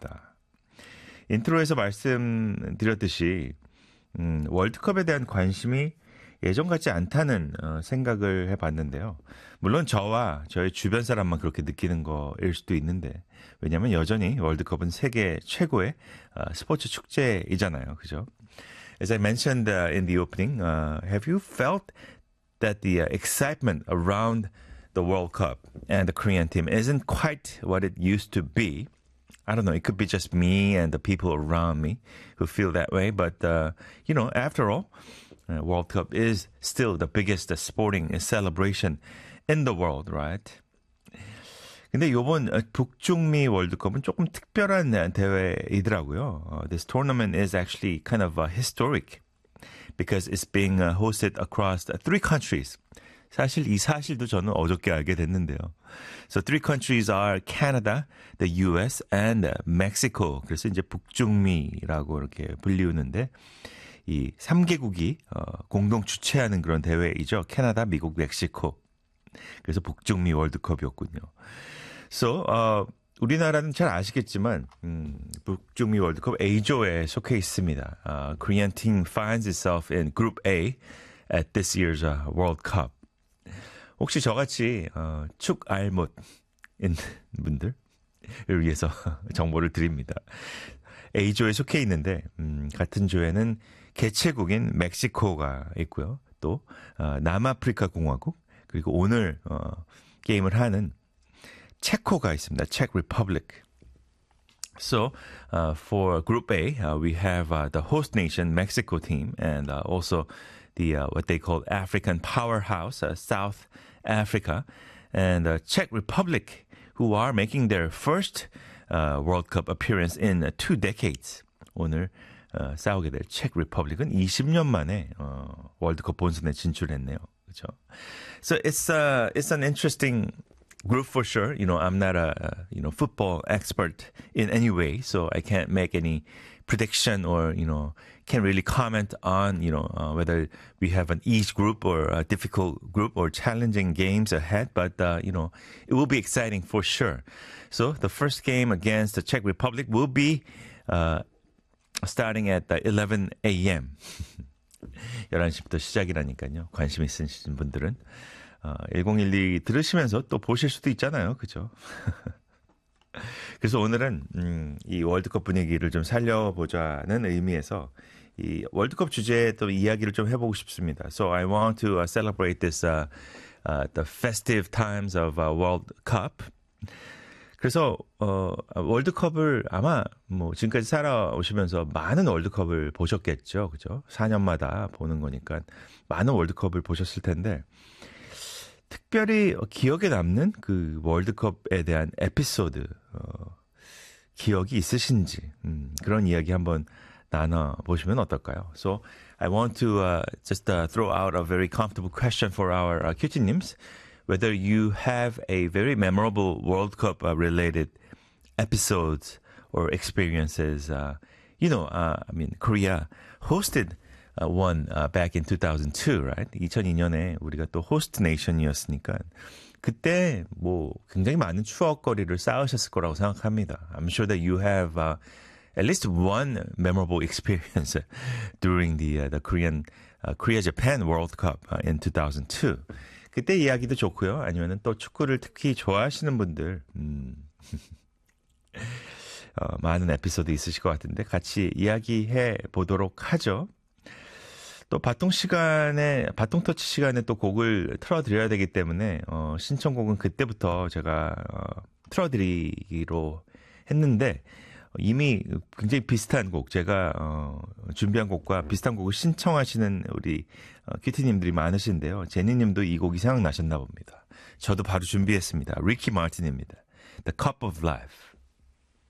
있습니다. 인트로에서 말씀드렸듯이 월드컵에 대한 관심이 예전 같지 않다는 생각을 해봤는데요. 물론 저와 저의 주변 사람만 그렇게 느끼는 거일 수도 있는데 왜냐하면 여전히 월드컵은 세계 최고의 스포츠 축제이잖아요. 그죠? As I mentioned in the opening, have you felt that the excitement around the World Cup and the Korean team isn't quite what it used to be? I don't know. It could be just me and the people around me who feel that way. But, after all, World Cup is still the biggest sporting celebration in the world, right? 근데 요번 북중미 월드컵은 조금 특별한 대회이더라고요. This tournament is actually kind of historic because it's being hosted across three countries. 사실 이 사실도 저는 어저께 알게 됐는데요. So three countries are Canada, the US, and Mexico. 그래서 이제 북중미라고 이렇게 불리우는데 이 3개국이 공동 주최하는 그런 대회이죠. 캐나다, 미국, 멕시코. 그래서 북중미 월드컵이었군요. So, 우리나라는 잘 아시겠지만 북중미 월드컵 A조에 속해 있습니다. Korean team finds itself in Group A at this year's World Cup. 혹시 저같이 축 알못인 분들을 위해서 정보를 드립니다. A조에 속해 있는데 같은 조에는 개최국인 멕시코가 있고요. 또 남아프리카 공화국 그리고 오늘 게임을 하는 체코가 있습니다. Czech Republic. So, for Group A, we have the host nation Mexico team and also the what they call African powerhouse, South Africa, and Czech Republic, who are making their first World Cup appearance in 2 decades. 오늘 싸우게 될 Czech Republic은 20년 만에 월드컵 본선에 진출했네요. 그렇죠? So it's an interesting group for sure. I'm not a football expert in any way, so I can't make any prediction or can't really comment on whether we have an easy group or a difficult group or challenging games ahead. But it will be exciting for sure. So the first game against the Czech Republic will be starting at 11 a.m. 11시부터 시작이라니까요. 관심 있으신 분들은 1012 들으시면서 또 보실 수도 있잖아요. 그죠? 그래서 오늘은 이 월드컵 분위기를 좀 살려보자는 의미에서 이 월드컵 주제에 또 이야기를 좀 해보고 싶습니다. So I want to celebrate this the festive times of World Cup. 그래서 월드컵을 아마 지금까지 살아오시면서 많은 월드컵을 보셨겠죠. 그죠? 4년마다 보는 거니까 많은 월드컵을 보셨을 텐데 특별히 기억에 남는 그 월드컵에 대한 에피소드 기억이 있으신지 그런 이야기 한번 나눠보시면 어떨까요? So I want to just throw out a very comfortable question for our 큐티님s. Whether you have a very memorable World Cup related episodes or experiences. Korea hosted one back in 2002, right? 2002년에 우리가 또 호스트 네이션이었으니까 그때 굉장히 많은 추억거리를 쌓으셨을 거라고 생각합니다. I'm sure that you have at least one memorable experience during the Korea-Japan World Cup in 2002. 그때 이야기도 좋고요. 아니면은 또 축구를 특히 좋아하시는 분들 많은 에피소드 있으실 것 같은데 같이 이야기해 보도록 하죠. 또 바통 터치 시간에 또 곡을 틀어드려야 되기 때문에 신청곡은 그때부터 제가 틀어드리기로 했는데 이미 굉장히 비슷한 곡, 제가 준비한 곡과 비슷한 곡을 신청하시는 우리 큐티님들이 많으신데요. 제니님도 이 곡이 생각나셨나 봅니다. 저도 바로 준비했습니다. 리키 마틴입니다. The Cup of Life.